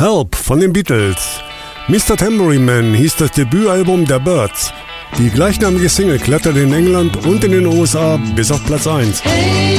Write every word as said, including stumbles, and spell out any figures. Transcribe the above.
Help von den Beatles. Mister Tambourine Man hieß das Debütalbum der Byrds. Die gleichnamige Single kletterte in England und in den U S A bis auf Platz eins. Hey